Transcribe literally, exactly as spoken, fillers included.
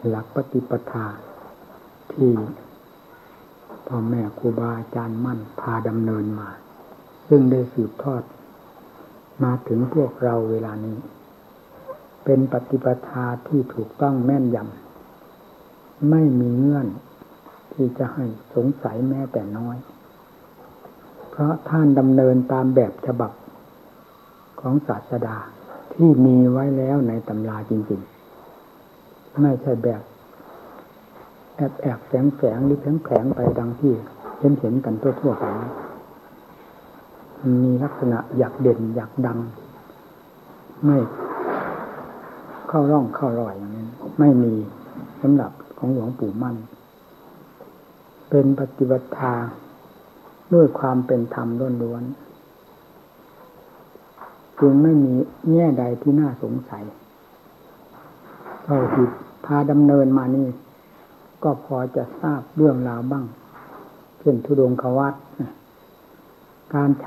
หลักปฏิปทาที่พ่อแม่ครูบาอาจารย์มั่นพาดำเนินมาซึ่งได้สืบทอดมาถึงพวกเราเวลานี้เป็นปฏิปทาที่ถูกต้องแม่นยำไม่มีเงื่อนที่จะให้สงสัยแม้แต่น้อยเพราะท่านดำเนินตามแบบฉบับของศาสดาที่มีไว้แล้วในตำราจริงๆไม่ใช่แบบแอบแอบแฝงแฝงหรือแผงแผงไปดังที่เห็นเห็นกันทั่วๆไปมีลักษณะอยากเด่นอยากดังไม่เข้าร่องเข้ารอยอย่างนี้ไม่มีสำหรับของหลวงปู่มั่นเป็นปฏิบัติธรรมด้วยความเป็นธรรมล้วนๆจึงไม่มีแง่ใดที่น่าสงสัยเท่าที่พาดำเนินมานี่ก็พอจะทราบเรื่องราวบ้างเช่นธุดงควัตรการ